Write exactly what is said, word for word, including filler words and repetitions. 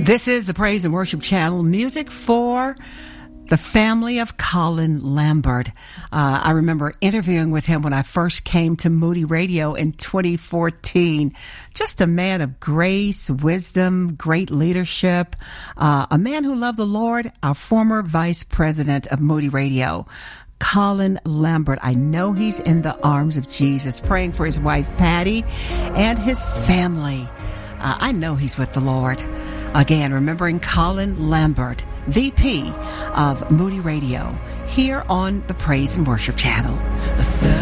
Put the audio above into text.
This is the Praise and Worship Channel, music for the family of Colin Lambert. Uh, I remember interviewing with him when I first came to Moody Radio in twenty fourteen. Just a man of grace, wisdom, great leadership, uh, a man who loved the Lord, our former vice president of Moody Radio. Colin Lambert. I know he's in the arms of Jesus, praying for his wife, Patty, and his family. Uh, I know he's with the Lord. Again, remembering Colin Lambert, V P of Moody Radio, here on the Praise and Worship Channel.